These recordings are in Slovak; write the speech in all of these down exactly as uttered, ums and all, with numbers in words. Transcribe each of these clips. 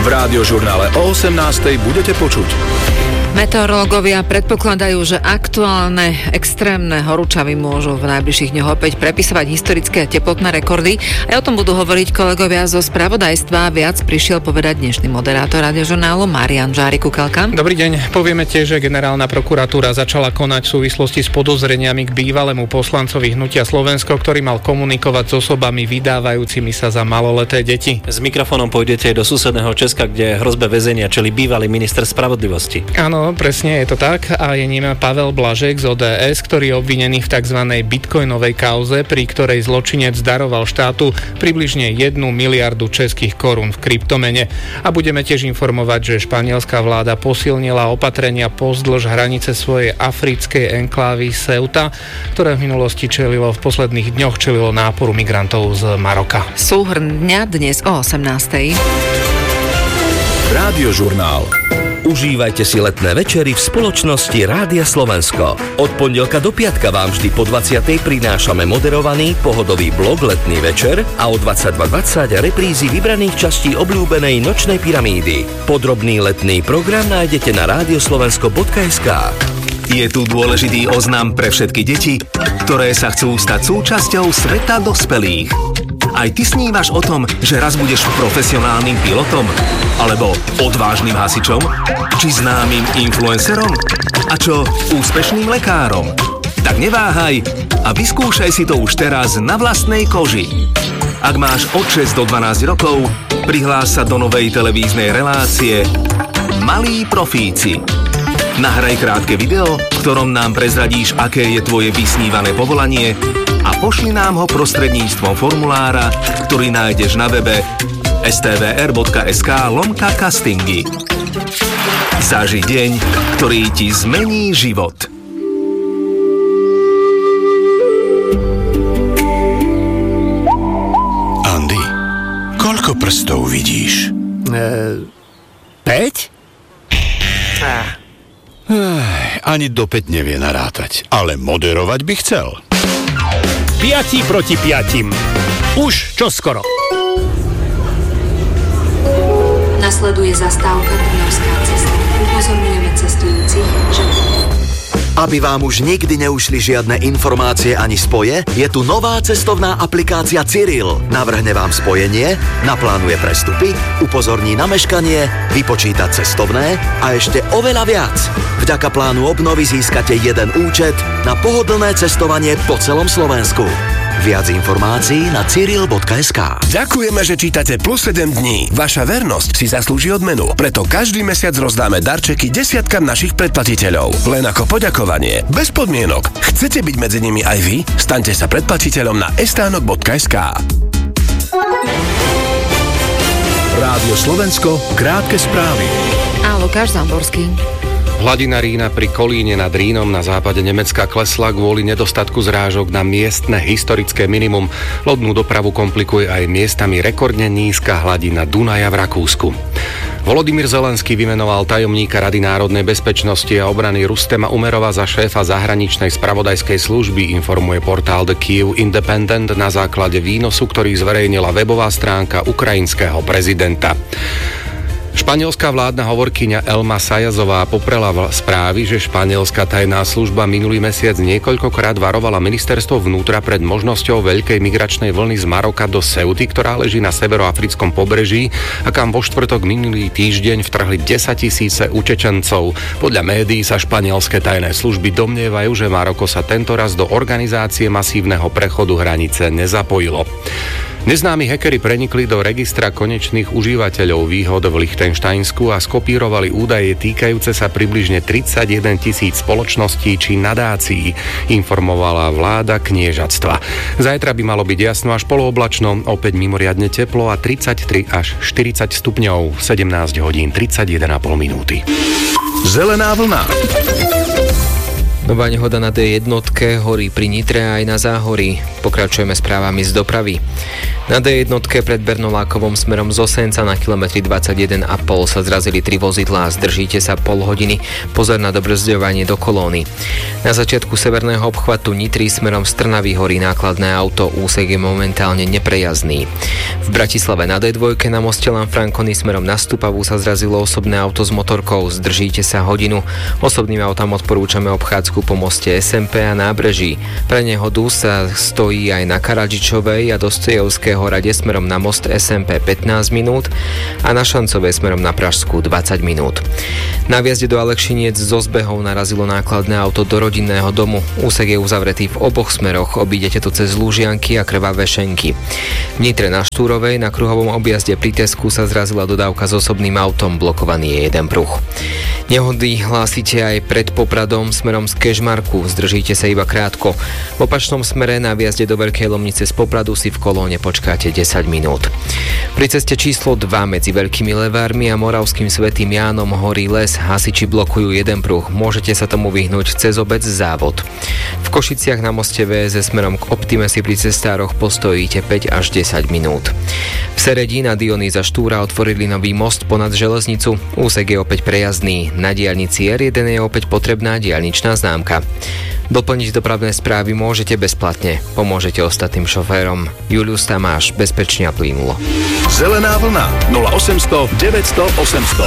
V Rádiožurnále o osemnástej budete počuť. Meteorológovia predpokladajú, že aktuálne extrémne horúčavy môžu v najbližších dňoch opäť prepisovať historické teplotné rekordy. A o tom budú hovoriť kolegovia zo spravodajstva. Viac prišiel povedať dnešný moderátor Rádiožurnálu Marián Žárik-Kukelka. Dobrý deň. Povieme tiež, že generálna prokuratúra začala konať v súvislosti s podozreniami k bývalému poslancovi Hnutia Slovensko, ktorý mal komunikovať s osobami vydávajúcimi sa za maloleté deti. S mikrofónom pôjdete do susedného Česka, kde hrozbe väzenia čelí bývalý minister spravodlivosti. Áno, presne je to tak a je ním Pavel Blažek z ó dé es, ktorý je obvinený v tzv. Bitcoinovej kauze, pri ktorej zločinec daroval štátu približne jednu miliardu českých korún v kryptomene. A budeme tiež informovať, že španielská vláda posilnila opatrenia pozdĺž hranice svojej africkej enklávy Ceuta, ktoré v minulosti čelilo v posledných dňoch čelilo náporu migrantov z Maroka. Súhrn dňa dnes o osemnástej. Rádiožurnál. Užívajte si letné večery v spoločnosti Rádia Slovensko. Od pondelka do piatka vám vždy po dvadsiatej prinášame moderovaný pohodový blok Letný večer a o dvadsaťdva dvadsať reprízy vybraných častí obľúbenej Nočnej pyramídy. Podrobný letný program nájdete na radioslovensko bodka es ká. Je tu dôležitý oznam pre všetky deti, ktoré sa chcú stať súčasťou sveta dospelých. Aj ty snívaš o tom, že raz budeš profesionálnym pilotom? Alebo odvážnym hasičom? Či známym influencerom? A čo úspešným lekárom? Tak neváhaj a vyskúšaj si to už teraz na vlastnej koži. Ak máš od šesť do dvanásť rokov, prihlás sa do novej televíznej relácie Malí profíci. Nahraj krátke video, v ktorom nám prezradíš, aké je tvoje vysnívané povolanie a pošli nám ho prostredníctvom formulára, ktorý nájdeš na webe es té vé er bodka es ká lomka castingy. Zaži deň, ktorý ti zmení život. Andy, koľko prstov vidíš? E, päť? Ah. Ani do päť nevie narátať, ale moderovať by chcel. Piati proti piatim. Už čoskoro. Nasleduje zastávka Trnavská cesta. Upozorňujeme cestujúcich, že... Aby vám už nikdy neušli žiadne informácie ani spoje, je tu nová cestovná aplikácia Cyril. Navrhne vám spojenie, naplánuje prestupy, upozorní na meškanie, vypočíta cestovné a ešte oveľa viac. Vďaka plánu obnovy získate jeden účet na pohodlné cestovanie po celom Slovensku. Viac informácií na cyril bodka es ká. Ďakujeme, že čítate Plus sedem dní. Vaša vernosť si zaslúži odmenu. Preto každý mesiac rozdáme darčeky desiatkam našich predplatiteľov. Len ako poďakovanie. Bez podmienok. Chcete byť medzi nimi aj vy? Staňte sa predplatiteľom na estánok bodka es ká. Rádio Slovensko, krátke správy. A Lukáš Zamborský. Hladina Rína pri Kolíne nad Rínom na západe Nemecka klesla kvôli nedostatku zrážok na miestne historické minimum. Lodnú dopravu komplikuje aj miestami rekordne nízka hladina Dunaja v Rakúsku. Volodymyr Zelenský vymenoval tajomníka Rady národnej bezpečnosti a obrany Rustema Umerova za šéfa zahraničnej spravodajskej služby, informuje portál The Kyiv Independent na základe výnosu, ktorý zverejnila webová stránka ukrajinského prezidenta. Španielská vládna hovorkyňa Elma Sayazová poprela správy, že španielská tajná služba minulý mesiac niekoľkokrát varovala ministerstvo vnútra pred možnosťou veľkej migračnej vlny z Maroka do Ceuty, ktorá leží na severoafrickom pobreží a kam vo štvrtok minulý týždeň vtrhli desaťtisíce utečencov. Podľa médií sa španielské tajné služby domnievajú, že Maroko sa tentoraz do organizácie masívneho prechodu hranice nezapojilo. Neznámi hackeri prenikli do registra konečných užívateľov výhod v Lichtenštajnsku a skopírovali údaje týkajúce sa približne tridsaťjeden tisíc spoločností či nadácií, informovala vláda kniežatstva. Zajtra by malo byť jasno až polooblačno, opäť mimoriadne teplo a tridsaťtri až štyridsať stupňov, sedemnásť hodín tridsaťjeden a pol minúty. Zelená vlna. Nová nehoda na dé jedna horí pri Nitre aj na Záhorí. Pokračujeme správami z dopravy. Na dé jedna pred Bernolákovom smerom z Osenca na kilometri dvadsaťjeden a pol sa zrazili tri vozidlá. Zdržíte sa pol hodiny. Pozor na dobrzďovanie do kolóny. Na začiatku severného obchvatu Nitry smerom z Trnavy horí nákladné auto. Úsek je momentálne neprejazdný. V Bratislave na dé dva na moste Lanfranconi smerom na Stupavu sa zrazilo osobné auto s motorkou. Zdržíte sa hodinu. Osobným autám odporúčame obchádzku po moste es em pé a Nábreží. Pre nehodu sa stojí aj na Karadžičovej a Dostojevského rade smerom na most es em pé pätnásť minút a na Šancovej smerom na Pražskú dvadsať minút. Na vjazde do Alekšiniec zo zbehov narazilo nákladné auto do rodinného domu. Úsek je uzavretý v oboch smeroch, obídete to cez Lúžianky a Krvavé Šenky. V Nitre na Štúrovej na kruhovom objazde pri Tesku sa zrazila dodávka s osobným autom, blokovaný je jeden pruh. Nehody hlásite aj pred Popradom smerom z Kežmarku, zdržíte sa iba krátko. V opačnom smere na vjazde do Veľkej Lomnice z Popradu si v kolóne počkáte desať minút. Pri ceste číslo dva medzi Veľkými Levármi a Moravským Svätým Jánom horí les, hasiči blokujú jeden pruh, môžete sa tomu vyhnúť cez obec Závod. V Košiciach na moste vé es smerom k Optime si pri cestároch postojíte päť až desať minút. V Seredí na Dionýza Štúra otvorili nový most ponad železnicu, úsek je opäť prejazdný, na diaľnici er jeden je opäť potrebná diaľničná známka. Doplniť dopravné správy môžete bezplatne. Pomôžete ostatným šoférom. Julius Tamáš, bezpečne a plynulo. Zelená vlna nula osemsto deväťsto osemsto.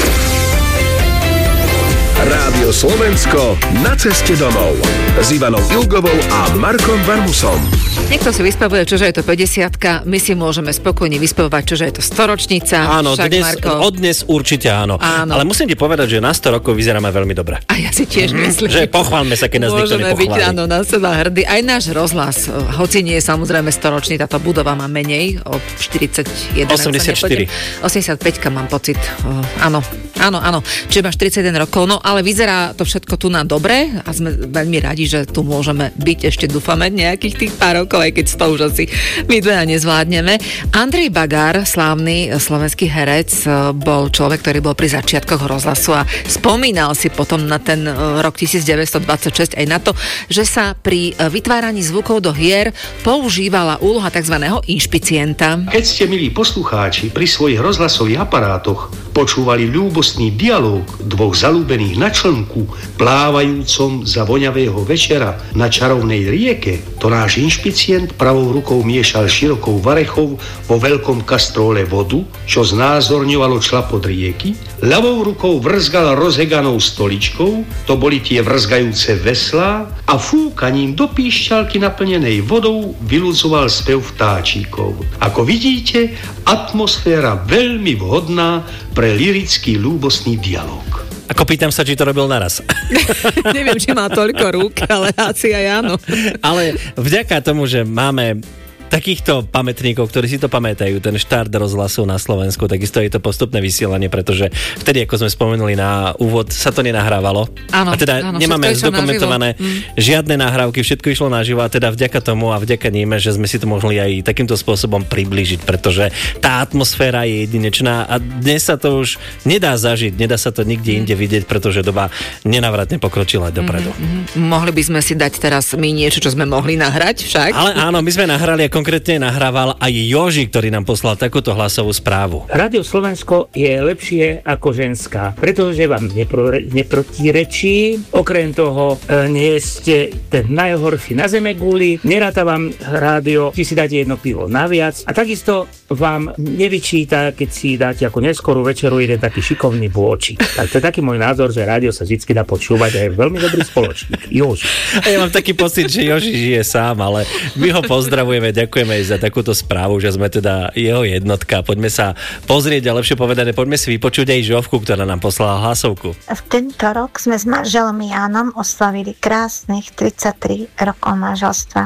Rádio Slovensko na ceste domov s Ivanou Ilgovou a Markom Varmusom. Niekto si vyspavuje, čože je to päťdesiatka, my si môžeme spokojne vyspavovať, čože je to storočnica. Áno, však, dnes, Marko... od dnes určite áno. áno. Ale musím ti povedať, že na sto rokov vyzeráme veľmi dobre. A ja si tiež myslím. Že pochválme sa, keď nás niekto nepochváli. Môžeme byť áno, na seba hrdí. Aj náš rozhlas, hoci nie je samozrejme storočný, táto budova má menej, o štyridsaťjeden. osemdesiatštyri. osemdesiatpäť mám pocit. Áno, áno, áno. Čiže máš tridsaťjeden rokov, no ale vyzerá to všetko tu na dobre a sme veľmi radi, že tu môžeme byť ešte, dúfame, nejakých tých pár rokov, aj keď to už asi my dve nezvládneme. Andrej Bagár, slávny slovenský herec, bol človek, ktorý bol pri začiatkoch rozhlasu a spomínal si potom na ten rok devätnásťstodvadsaťšesť aj na to, že sa pri vytváraní zvukov do hier používala úloha tzv. Inšpicienta. Keď ste, milí poslucháči, pri svojich rozhlasových aparátoch počúvali ľúbostný dialóg dvoch zalúbených na člnku, plávajúcom za voňavého večera na čarovnej rieke, to náš inšpicient pravou rukou miešal širokou varechou vo veľkom kastróle vodu, čo znázorňovalo šlapot rieky, ľavou rukou vrzgal rozheganou stoličkou, to boli tie vrzgajúce veslá, a fúkaním do píšťalky naplnenej vodou vyľudzoval spev vtáčikov. Ako vidíte, atmosféra veľmi vhodná pre lirický ľúbostný dialóg. Ako pýtam sa, či to robil naraz. Neviem, či má toľko rúk, ale asi aj áno. Ale vďaka tomu, že máme takýchto pamätníkov, ktorí si to pamätajú, ten štart rozhlasu na Slovensku, takisto je to postupné vysielanie, pretože vtedy, ako sme spomenuli na úvod, sa to nenahrávalo. Áno, a teda áno, nemáme zdokumentované mm. žiadne nahrávky, všetko išlo naživo a teda vďaka tomu a vďaka ním, že sme si to mohli aj takýmto spôsobom priblížiť, pretože tá atmosféra je jedinečná a dnes sa to už nedá zažiť, nedá sa to nikde inde vidieť, pretože doba nenávratne pokročila dopredu. Mm-hmm. Mohli by sme si dať teraz my niečo, čo sme mohli nahrať však? Ale áno, my sme nahrali a konkrétne nahrával aj Joži, ktorý nám poslal takúto hlasovú správu. Rádio Slovensko je lepšie ako ženská, pretože vám nepro, neprotirečí. Okrem toho e, nie ste ten najhorší na zemeguli, neráta vám rádio, či si dáte jedno pivo naviac a takisto vám nevyčíta, keď si dáte ako neskorú večeru jeden taký šikovný bôčik. Tak to je taký môj názor, že rádio sa vždy dá počúvať a je veľmi dobrý spoločník. Joži. A ja mám taký pocit, že Joži žije sám, ale my ho pozdravujeme, ďakujeme aj za takúto správu, že sme teda jeho jednotka. Poďme sa pozrieť a lepšie povedané, poďme si vypočuť aj Žovku, ktorá nám poslala hlasovku. V tento rok sme s manželom Jánom oslavili krásnych tridsaťtri rokov manželstva.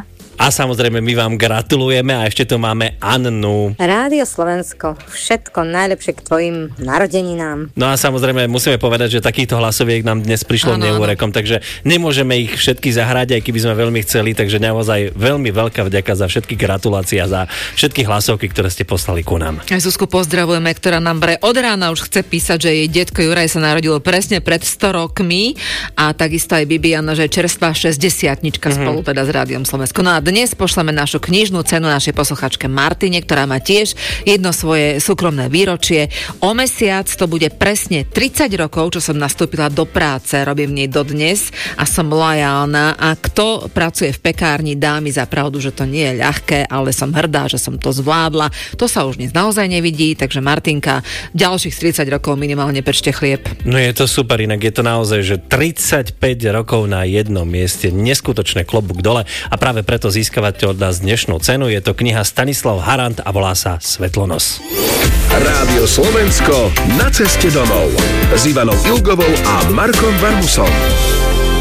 A samozrejme my vám gratulujeme a ešte tu máme Annu. Rádio Slovensko, všetko najlepšie k tvojim narodeninám. No a samozrejme musíme povedať, že takýchto hlasoviek nám dnes prišlo neurekom, takže nemôžeme ich všetky zahrať, aj keby sme veľmi chceli, takže naozaj veľmi veľká vďaka za všetky gratulácie a za všetky hlasovky, ktoré ste poslali ku nám. Aj Zuzku pozdravujeme, ktorá nám pre od rána už chce písať, že jej detko Juraj sa narodilo presne pred sto rokmi a takisto aj Bibiana, že je čerstvá šesťdesiatnička mm-hmm. spolu teda s Rádiom Slovensko. No a dnes pošleme našu knižnú cenu našej posluchačke Martine, ktorá má tiež jedno svoje súkromné výročie. O mesiac to bude presne tridsať rokov, čo som nastúpila do práce, robím v nej dodnes a som lojálna a kto pracuje v pekárni, dá mi za pravdu, že to nie je ľahké, ale som hrdá, že som to zvládla. To sa už dnes naozaj nevidí, takže Martinka, ďalších tridsať rokov minimálne pečte chlieb. No je to super, inak je to naozaj, že tridsaťpäť rokov na jednom mieste, neskutočné klobúk dole a práve preto získavate od nás dnešnú cenu. Je to kniha Stanislav Harant a volá sa Svetlonos. Rádio Slovensko na ceste domov s Ivanou Ilgovou a Markom Varmusom.